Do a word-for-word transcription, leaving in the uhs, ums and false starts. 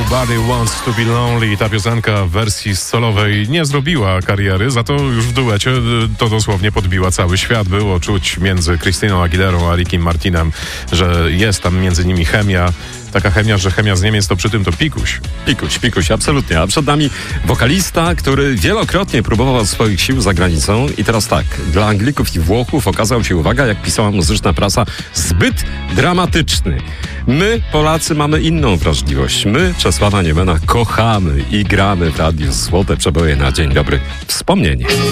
Nobody Wants to Be Lonely. Ta piosenka w wersji solowej nie zrobiła kariery, za to już w duecie to dosłownie podbiła cały świat. Było czuć między Christiną Aguilerą a Rickiem Martinem, że jest tam między nimi chemia. Taka chemia, że chemia z Niemiec to przy tym to pikuś. Pikuś, pikuś, absolutnie. A przed nami wokalista, który wielokrotnie próbował swoich sił za granicą i teraz tak, dla Anglików i Włochów okazał się, uwaga, jak pisała muzyczna prasa, zbyt dramatyczny. My, Polacy, mamy inną wrażliwość. My Czesława Niemena kochamy i gramy w radiu złote przeboje na Dzień Dobry Wspomnienie.